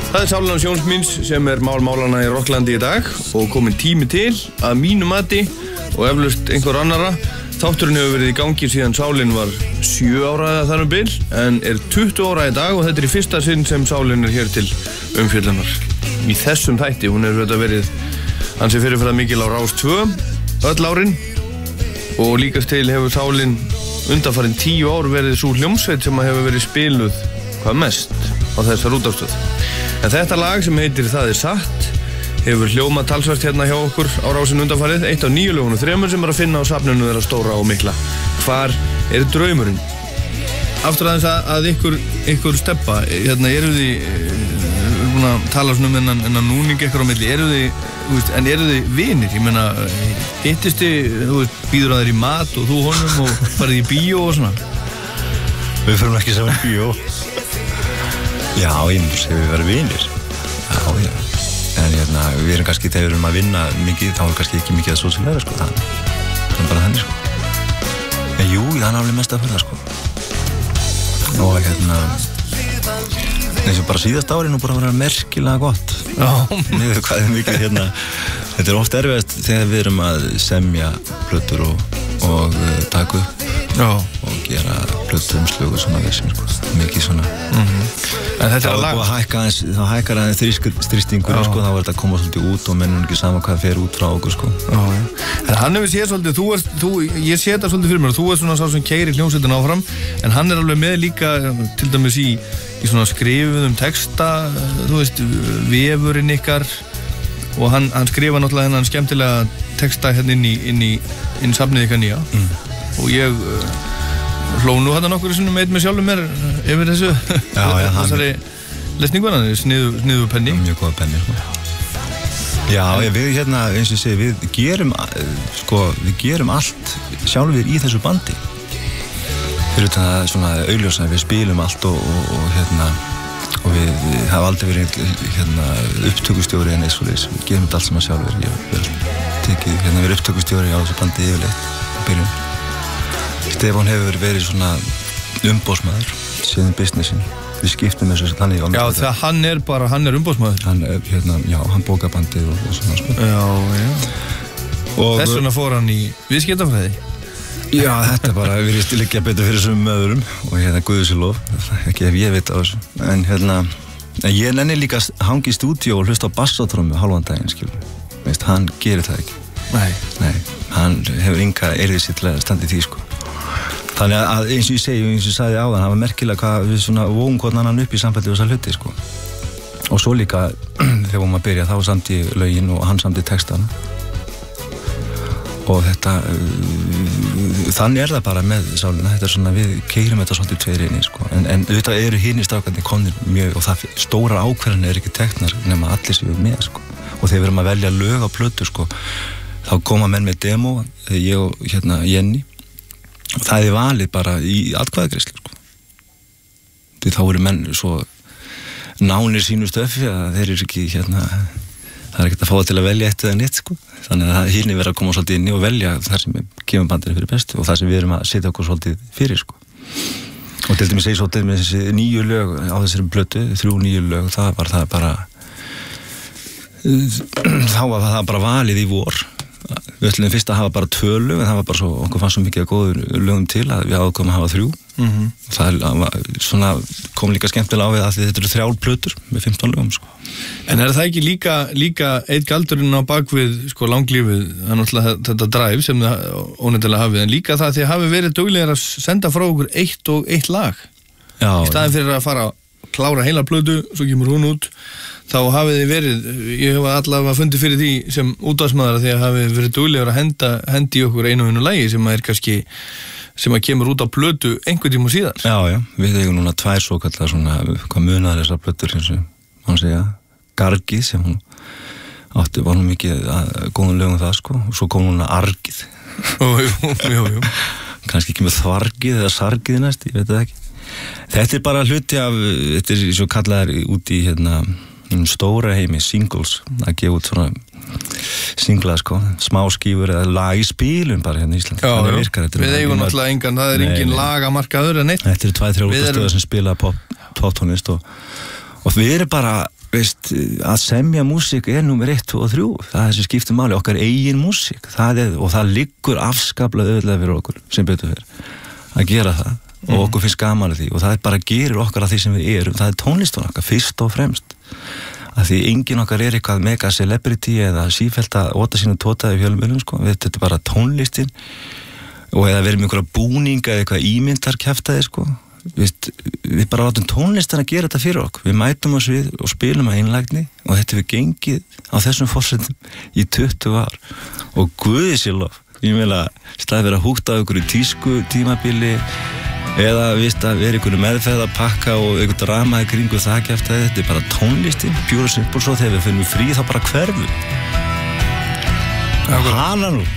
Það Sálin Sjóns míns sem málana í Rocklandi í dag og komin tími til að mínu mati og eflaust einhver annara. Þátturinn hefur verið í gangi síðan Sálin var 7 ára eða þar bil en 20 ára í dag og þetta í fyrsta sinn sem Sálin hér til umfjöllunar. Í þessum þætti, hún hefur verið ansi fyrirferðar mikil á Rás 2 öll árin og líkast til hefur Sálin undanfarin 10 ár verið sú hljómsveit sem hefur verið spiluð hvað mest á þessar útvarpsstöð. En þetta lag sem heitir Það satt hefur hljómað talsvert hérna hjá okkur á Rásin undanfarið, eitt af 9 lögunum 3 sem að finna á safninu þeirra stóra og mikla. Hvar draumurinn? Aftur aðeins að ykkur steppa, hérna eru þið búin að tala svona en að núning ykkur á milli, eru þið vinir? Ég meina, hittist þið, býður að þeir í mat og þú honum og farið í bíó og svona? Við förum ekki saman í bíó. Já, ég myndi segja við verðum vinir. Já. En við erum kannski, þegar við erum að vinna mikið, þá kannski ekki mikið að sósílæra, sko. Það bara þannig, sko. En jú, það alveg mest að fyrir það, sko. Og eins og bara síðast ári nú bara að vera merkilega gott. Já. Niður hvað mikið, þetta oft erfiðast þegar við erum að semja plötur og taka upp. Já. Og gera plötuumslög og svona vissin, sko. Mikið svona. En þetta lag búið að hækka aðeins, þá hækkar aðeins þrýstingur, sko, þá þetta að koma svolítið út og mennum ekki saman hvað fer út frá okkur, sko. Já. En hann hefur séð svolítið, ég sé þetta svolítið fyrir mér og þú svona sá sem keyrir hljómsveitin áfram, en hann alveg með líka, til dæmis í svona skrifuðum texta, vefurinn ykkar og hann skrifa náttúrulega þennan skemmtilega texta hérna inn í safnið ykkar nýja. Og ég hló nú þetta nokkur sinnum með sjálfum mér yfir þessu þessari lesningunna, sniðu penni. Mjög góða penni, sko. Já, við eins og ég segi, við gerum allt sjálfur í þessu bandi. Fyrir utan það svona augljósa, við spilum allt og við hafa aldrei verið upptökustjóri en eins og þess. Við gerum þetta allt saman sjálfur. Ég hef verið upptökustjóri á þessu bandi yfirleitt í byrjun. Stefán hefur verið svona umbóðsmaður síðan businessin. Við skiptum þessu þannig á. Já, þegar hann umbóðsmaður. Hann bókar bandið og svona, sko. Já. Og þess vegna fór hann í viðskiptafræði. Já, þetta bara virðist liggja betur fyrir þessum öðrum og Guði sé lof, ekki ef ég veit á þessu. En ég nenni líka að hangi í stúdíó og hlusta á bassatrommu hálfan daginn, skilur. Veist, hann gerir það ekki. Nei, hann hefur enga erðið sér til að standa í því, sko. Þannig að eins og ég segi, eins og ég sagði áðan, það var merkilega hvað við svona vóum hvort annan upp í samfellið þessar hluti, sko. Og svo líka, þegar vorum að byrja, þá samdi lögin og hann samdi textana. Og þetta, þannig það bara með Sálina, þetta svona, við keyrum þetta svolítið tveir inni, sko. En auðvitað eru hinir strákarnir komnir mjög, og það stóra ákvarðanir ekki teknar nema allir séu með, sko. Og þegar við erum að velja lög á plötu, sko, þá koma menn með demo, ég og Jenny. Og það valið bara í atkvæðagreiðslu, sko. Því þá eru menn svo nánir sínu stöfi að þeir eru ekki, það ekkert að fá það til að velja eitt eða neitt, sko. Þannig að hinni verða að koma svolítið inn í og velja það sem kemur bandinu fyrir bestu og það sem við erum að setja okkur svolítið fyrir, sko. Og til dæmis svolítið með þessi 9 lög á þessari plötu, 3 9 lög, þá var það bara valið í vor. Við ætlum fyrst að hafa bara 2 lög en það var bara svo, okkur fannst svo mikið að góður lögum til að við ákváðum að hafa 3. Það svona, kom líka skemmtilega á við að þetta eru 3 plötur með 15 lögum, sko. En það ekki líka eitt galdurinn á bakvið, sko, langlífið, það náttúrulega þetta drive sem þið ónefnilega hafið, en líka það þið hafið verið duglegir að senda frá okkur 1 lag. Já. Í staðin fyrir að fara að klára heila plötu, svo kemur hún út. Þá hafið þið verið, ég hef allavega fundið fyrir því sem útvarpsmaður því að hafið verið duglegur að hendi okkur einu lagi sem að kemur út á plötu einhvern tíma síðar. Já, við eigum núna 2 svokallar svona, hvað munar þessar plötur eins og mann segja, Gargið sem hún átti, var hún mikið góðum lögum það, sko, og svo kom hún Argið. Jú. Kannski ekki með Þvargið eða Sargið næst, ég veit það ekki. Þetta bara hluti af, þetta svo kallaðar út í stóra heimi, singles, að gefa út svona singla, sko, smá skífur eða lag í spílum bara hérna í Íslandi. Já, við eigum náttúrulega engan, það er engin lagamarkaður en neitt. Þetta eru 2-3 útastöðar sem spila poptónlist og við erum bara veist, að semja músík númer 1, 2 og 3, það sem skiptir máli, okkar eigin músík, og það liggur afskaplega auðvitað fyrir okkur sem betur fyrir að gera það og okkur finnst gaman að því og það bara gerir okkar að því sem við erum, það tónlistin okkar fyrst og fremst, að því enginn okkar eitthvað mega celebrity eða sífellt að óta sína tótaði fjölmiðlum sko, þetta er bara tónlistin og eða verið með einhverja búninga eða eitthvað ímyndarkjaftaði sko. Við bara látum tónlistina að gera þetta fyrir okkur, við mætum oss við og spilum að einlægni og þetta við gengið á þessum forsendum í 20 ár og guði sér lof, ég meina staðið verið að húkta á ykkur í tísku tímabili eða að vera ykkur meðferð að pakka og ykkur drama í kringu það kjaftaði, þetta er bara tónlistin pure simple, svo þegar við finnum frí þá bara hverfum hana nú